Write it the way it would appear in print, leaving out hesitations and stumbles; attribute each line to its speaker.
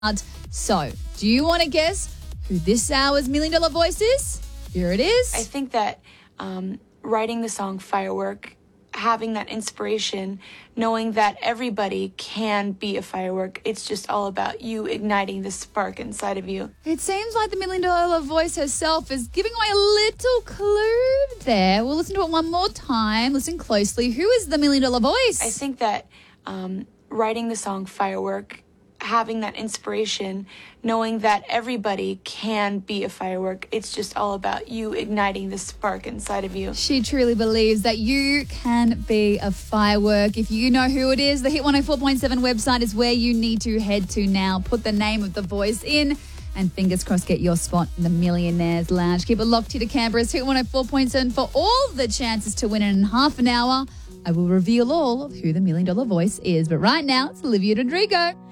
Speaker 1: So, do you want to guess who this hour's $1 Million Voice is? Here it is.
Speaker 2: I think that writing the song Firework, having that inspiration, knowing that everybody can be a firework, it's just all about you igniting the spark inside of you.
Speaker 1: It seems like the $1 Million Voice herself is giving away a little clue there. We'll listen to it one more time. Listen closely. Who is the $1 Million Voice?
Speaker 2: I think that writing the song Firework, having that inspiration, knowing that everybody can be a firework, it's just all about you igniting the spark inside of you.
Speaker 1: She truly believes that you can be a firework. If you know who it is, the Hit 104.7 website is where you need to head to now. Put the name of the voice in and fingers crossed get your spot in the Millionaires Lounge. Keep it locked here to Canberra's Hit 104.7 for all the chances to win in half an hour. I will reveal all of who the $1 Million Voice is. But right now, it's Olivia Rodrigo.